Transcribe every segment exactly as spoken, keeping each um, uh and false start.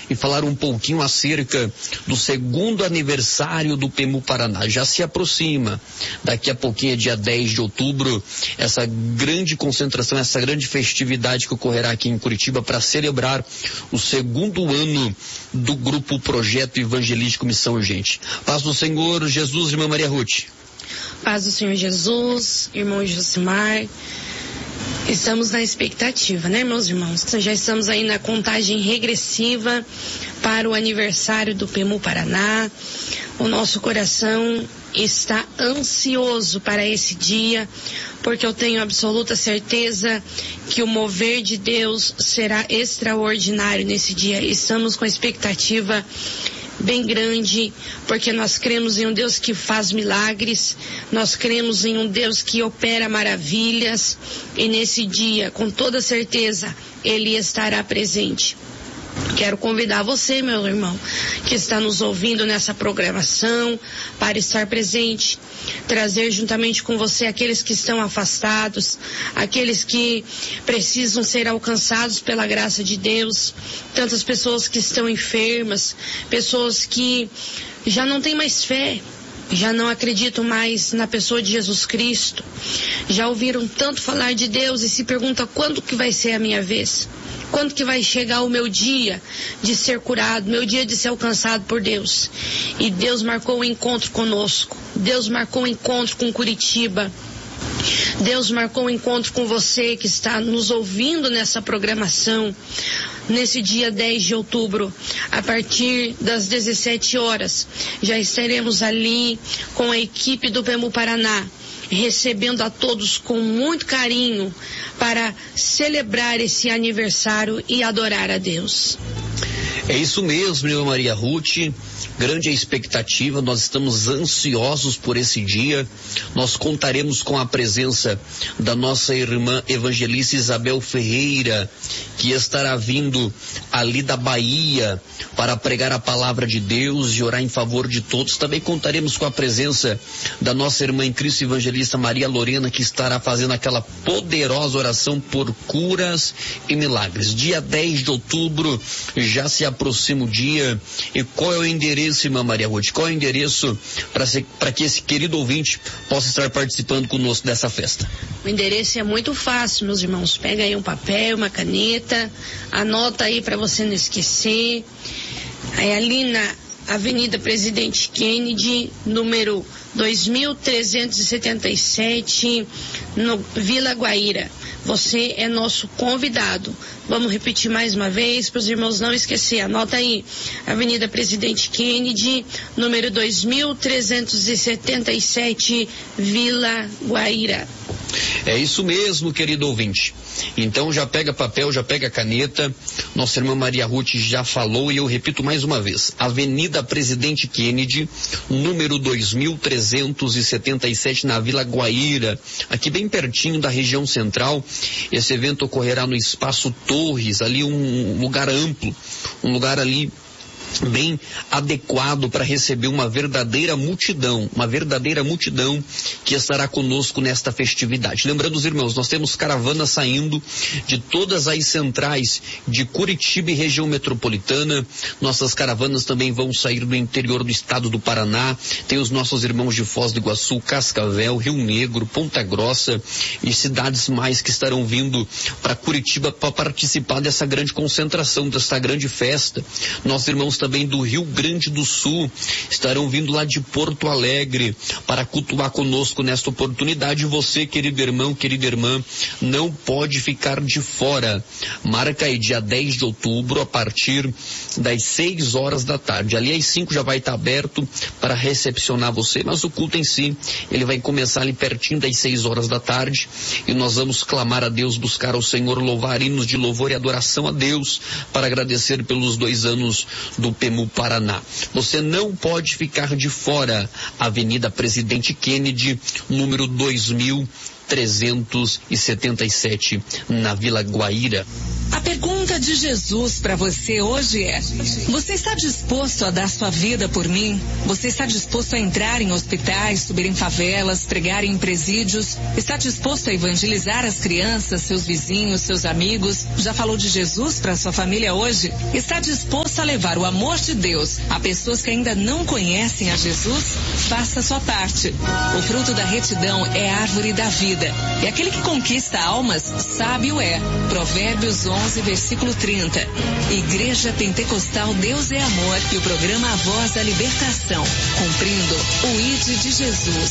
e falar um pouquinho acerca do segundo aniversário do PEMU Paraná. Já se aproxima, daqui a pouquinho, dia dez de outubro, essa grande concentração, essa grande festividade que ocorrerá aqui em Curitiba para celebrar o segundo ano do Grupo Projeto Evangelístico Missão Urgente. Paz do Senhor Jesus, irmã Maria Ruth. Paz do Senhor Jesus, irmão Josimar. Estamos na expectativa, né, meus irmãos? Já estamos aí na contagem regressiva para o aniversário do PEMU Paraná. O nosso coração está ansioso para esse dia, porque eu tenho absoluta certeza que o mover de Deus será extraordinário nesse dia. Estamos com a expectativa bem grande, porque nós cremos em um Deus que faz milagres, nós cremos em um Deus que opera maravilhas, e nesse dia, com toda certeza, Ele estará presente. Quero convidar você, meu irmão, que está nos ouvindo nessa programação, para estar presente, trazer juntamente com você aqueles que estão afastados, aqueles que precisam ser alcançados pela graça de Deus, tantas pessoas que estão enfermas, pessoas que já não têm mais fé, já não acreditam mais na pessoa de Jesus Cristo, já ouviram tanto falar de Deus e se perguntam quando que vai ser a minha vez. Quando que vai chegar o meu dia de ser curado, meu dia de ser alcançado por Deus? E Deus marcou um encontro conosco. Deus marcou um encontro com Curitiba. Deus marcou um encontro com você que está nos ouvindo nessa programação. Nesse dia dez de outubro, a partir das dezessete horas, já estaremos ali com a equipe do PEMU Paraná, recebendo a todos com muito carinho para celebrar esse aniversário e adorar a Deus. É isso mesmo, irmã Maria Ruth. Grande a expectativa, nós estamos ansiosos por esse dia. Nós contaremos com a presença da nossa irmã evangelista Isabel Ferreira, que estará vindo ali da Bahia para pregar a palavra de Deus e orar em favor de todos. Também contaremos com a presença da nossa irmã em Cristo evangelista Maria Lorena, que estará fazendo aquela poderosa oração por curas e milagres. Dia dez de outubro, já se aproxima o dia. E qual é o endereço, irmã Maria Ruth? Qual é o endereço para que esse querido ouvinte possa estar participando conosco dessa festa? O endereço é muito fácil, meus irmãos. Pega aí um papel, uma caneta, anota aí para você não esquecer. É ali na Avenida Presidente Kennedy, número dois mil trezentos e setenta e sete, no Vila Guaíra. Você é nosso convidado. Vamos repetir mais uma vez para os irmãos não esquecer. Anota aí, Avenida Presidente Kennedy, número dois mil trezentos e setenta e sete, Vila Guaíra. É isso mesmo, querido ouvinte. Então já pega papel, já pega caneta. Nossa irmã Maria Ruth já falou e eu repito mais uma vez. Avenida Presidente Kennedy, número dois mil trezentos e setenta e sete, na Vila Guaíra, aqui bem pertinho da região central. Esse evento ocorrerá no Espaço Torres, ali um lugar amplo, um lugar ali bem adequado para receber uma verdadeira multidão, uma verdadeira multidão que estará conosco nesta festividade. Lembrando os irmãos, nós temos caravanas saindo de todas as centrais de Curitiba e região metropolitana. Nossas caravanas também vão sair do interior do estado do Paraná. Tem os nossos irmãos de Foz do Iguaçu, Cascavel, Rio Negro, Ponta Grossa e cidades mais que estarão vindo para Curitiba para participar dessa grande concentração, dessa grande festa. Nossos irmãos também do Rio Grande do Sul estarão vindo lá de Porto Alegre para cultuar conosco nesta oportunidade. Você, querido irmão, querida irmã, não pode ficar de fora. Marca aí dia dez de outubro a partir das seis horas da tarde. Ali às cinco já vai estar aberto para recepcionar você, mas o culto em si, ele vai começar ali pertinho das seis horas da tarde e nós vamos clamar a Deus, buscar ao Senhor, louvar hinos de louvor e adoração a Deus para agradecer pelos dois anos do PEMU Paraná. Você não pode ficar de fora. Avenida Presidente Kennedy, número dois mil trezentos e setenta e sete, na Vila Guaíra. A pergunta de Jesus para você hoje é: você está disposto a dar sua vida por mim? Você está disposto a entrar em hospitais, subir em favelas, pregar em presídios? Está disposto a evangelizar as crianças, seus vizinhos, seus amigos? Já falou de Jesus para sua família hoje? Está disposto a levar o amor de Deus a pessoas que ainda não conhecem a Jesus? Faça a sua parte. O fruto da retidão é a árvore da vida. E aquele que conquista almas, sábio é. Provérbios onze, versículo trinta. Igreja Pentecostal Deus é Amor e o programa A Voz da Libertação, cumprindo o I D de Jesus.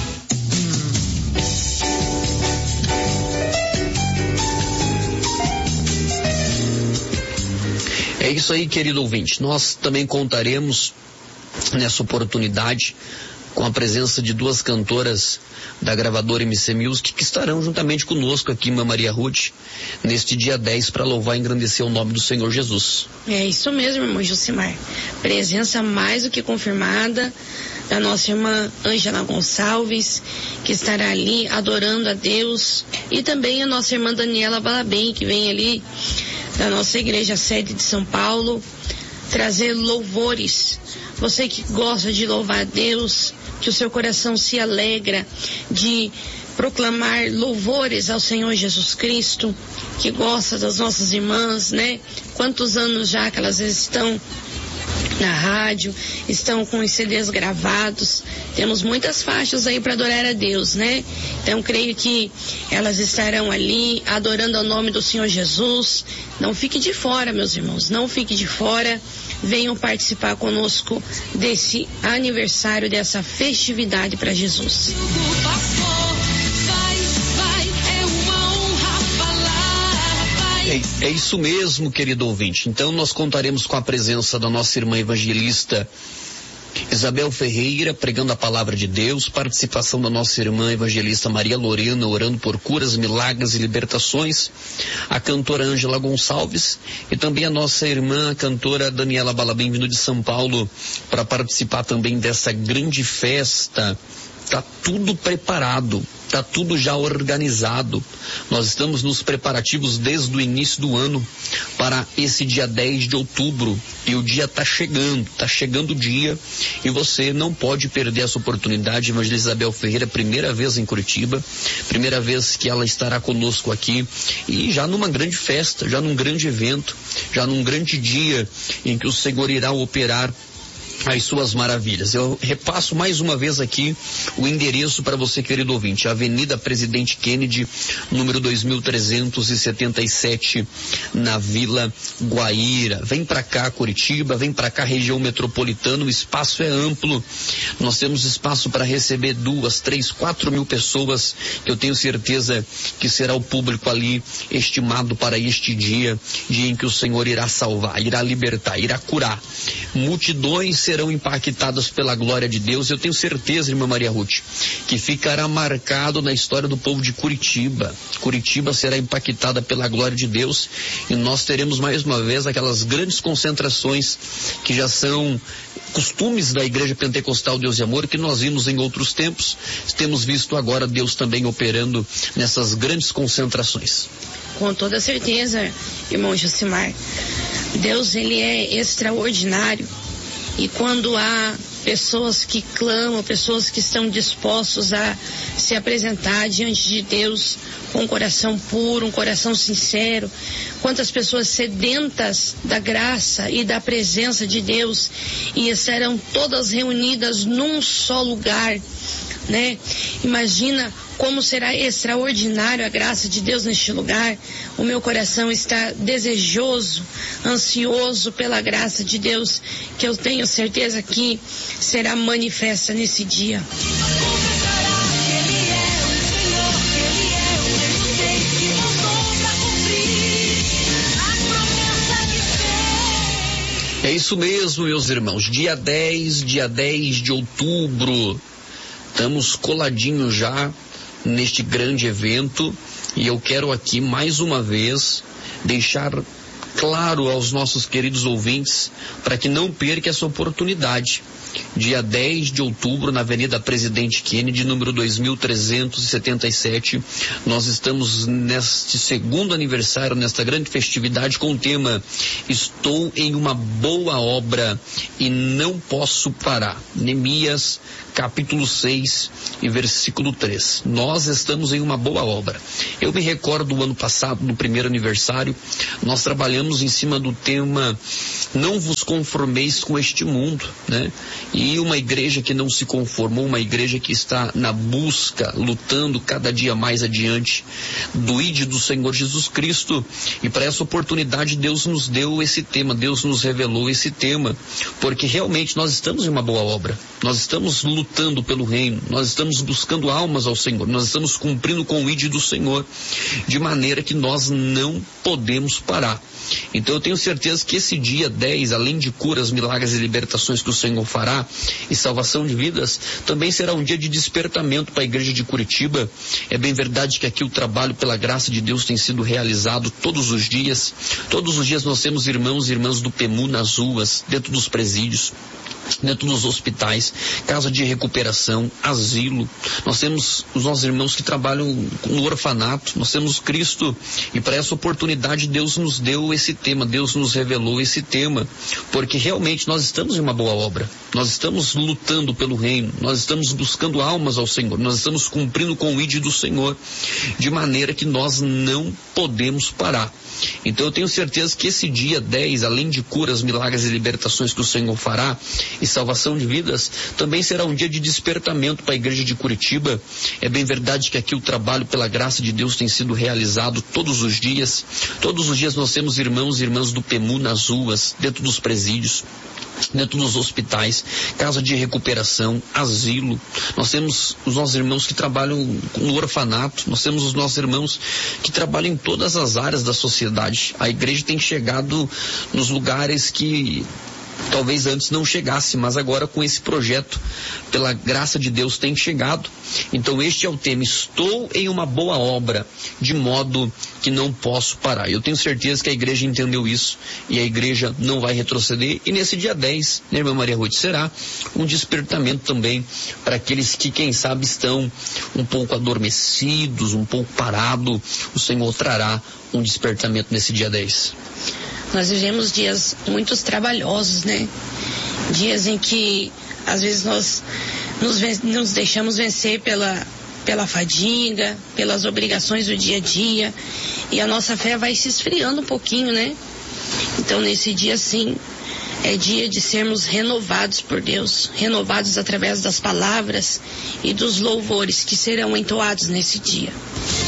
É isso aí, querido ouvinte. Nós também contaremos nessa oportunidade com a presença de duas cantoras da gravadora M C Music, que estarão juntamente conosco aqui, Irmã Maria Ruth, neste dia dez, para louvar e engrandecer o nome do Senhor Jesus. É isso mesmo, irmão Josimar. Presença mais do que confirmada da nossa irmã Ângela Gonçalves, que estará ali adorando a Deus, e também a nossa irmã Daniela Balabem, que vem ali da nossa igreja sede de São Paulo, trazer louvores. Você que gosta de louvar a Deus, que o seu coração se alegra de proclamar louvores ao Senhor Jesus Cristo, que gosta das nossas irmãs, né? Quantos anos já que elas estão na rádio, estão com os C Ds gravados, temos muitas faixas aí para adorar a Deus, né? Então creio que elas estarão ali adorando ao nome do Senhor Jesus. Não fique de fora, meus irmãos, não fique de fora. Venham participar conosco desse aniversário, dessa festividade para Jesus. É, é isso mesmo, querido ouvinte. Então nós contaremos com a presença da nossa irmã evangelista Isabel Ferreira, pregando a palavra de Deus, participação da nossa irmã evangelista Maria Lorena, orando por curas, milagres e libertações, a cantora Ângela Gonçalves e também a nossa irmã a cantora Daniela Balabem, vindo de São Paulo, para participar também dessa grande festa. Está tudo preparado, está tudo já organizado. Nós estamos nos preparativos desde o início do ano para esse dia dez de outubro. E o dia está chegando, está chegando o dia e você não pode perder essa oportunidade. Evangelista Isabel Ferreira, primeira vez em Curitiba, primeira vez que ela estará conosco aqui e já numa grande festa, já num grande evento, já num grande dia em que o Senhor irá operar as suas maravilhas. Eu repasso mais uma vez aqui o endereço para você, querido ouvinte: Avenida Presidente Kennedy, número dois mil trezentos e setenta e sete, na Vila Guaíra. Vem para cá, Curitiba, vem para cá, região metropolitana. O espaço é amplo, nós temos espaço para receber duas, três, quatro mil pessoas, que eu tenho certeza que será o público ali estimado para este dia, dia em que o Senhor irá salvar, irá libertar, irá curar. Multidões serão impactadas pela glória de Deus. Eu tenho certeza, irmã Maria Ruth, que ficará marcado na história do povo de Curitiba. Curitiba será impactada pela glória de Deus e nós teremos mais uma vez aquelas grandes concentrações que já são costumes da Igreja Pentecostal Deus e Amor, que nós vimos em outros tempos. Temos visto agora Deus também operando nessas grandes concentrações. Com toda certeza, irmão Josimar, Deus, ele é extraordinário. E quando há pessoas que clamam, pessoas que estão dispostos a se apresentar diante de Deus com um coração puro, um coração sincero, quantas pessoas sedentas da graça e da presença de Deus, e estarão todas reunidas num só lugar, né? Imagina como será extraordinário a graça de Deus neste lugar. O meu coração está desejoso, ansioso pela graça de Deus, que eu tenho certeza que será manifesta nesse dia. É isso mesmo, meus irmãos. Dia dez, dia dez de outubro. Estamos coladinhos já neste grande evento e eu quero aqui mais uma vez deixar claro aos nossos queridos ouvintes, para que não perca essa oportunidade. Dia dez de outubro, na Avenida Presidente Kennedy, número dois mil trezentos e setenta e sete, nós estamos neste segundo aniversário, nesta grande festividade, com o tema Estou em uma boa obra e não posso parar. Neemias, capítulo seis e versículo três. Nós estamos em uma boa obra. Eu me recordo do ano passado, no primeiro aniversário, nós trabalhamos em cima do tema Não vos conformeis com este mundo, né? E uma igreja que não se conformou, uma igreja que está na busca, lutando cada dia mais adiante do I D do Senhor Jesus Cristo. E para essa oportunidade Deus nos deu esse tema, Deus nos revelou esse tema, porque realmente nós estamos em uma boa obra. Nós estamos lutando pelo reino, nós estamos buscando almas ao Senhor, nós estamos cumprindo com o I D do Senhor, de maneira que nós não podemos parar. Então eu tenho certeza que esse dia dez, além de curas, milagres e libertações que o Senhor fará e salvação de vidas, também será um dia de despertamento para a igreja de Curitiba. É bem verdade que aqui o trabalho pela graça de Deus tem sido realizado todos os dias. Todos os dias nós temos irmãos e irmãs do P E M U nas ruas, dentro dos presídios, dentro dos hospitais, casa de recuperação, asilo. Nós temos os nossos irmãos que trabalham no orfanato, nós temos Cristo, e para essa oportunidade Deus nos deu esse tema, Deus nos revelou esse tema, porque realmente nós estamos em uma boa obra, nós estamos lutando pelo reino, nós estamos buscando almas ao Senhor, nós estamos cumprindo com o I D do Senhor, de maneira que nós não podemos parar. Então eu tenho certeza que esse dia dez, além de curas, milagres e libertações que o Senhor fará e salvação de vidas, também será um dia de despertamento para a igreja de Curitiba. É bem verdade que aqui o trabalho pela graça de Deus tem sido realizado todos os dias. Todos os dias nós temos irmãos e irmãs do P E M U nas ruas, dentro dos presídios, dentro dos hospitais, casa de recuperação, asilo. Nós temos os nossos irmãos que trabalham no orfanato, nós temos os nossos irmãos que trabalham em todas as áreas da sociedade. A igreja tem chegado nos lugares que talvez antes não chegasse, mas agora com esse projeto, pela graça de Deus, tem chegado. Então este é o tema, estou em uma boa obra, de modo que não posso parar. Eu tenho certeza que a igreja entendeu isso, e a igreja não vai retroceder, e nesse dia dez, né, irmã Maria Ruth, será um despertamento também para aqueles que, quem sabe, estão um pouco adormecidos, um pouco parados. O Senhor trará um despertamento nesse dia dez. Nós vivemos dias muito trabalhosos, né? Dias em que, às vezes, nós nos, nos deixamos vencer pela, pela fadiga, pelas obrigações do dia a dia, e a nossa fé vai se esfriando um pouquinho, né? Então, nesse dia, sim, é dia de sermos renovados por Deus, renovados através das palavras e dos louvores que serão entoados nesse dia.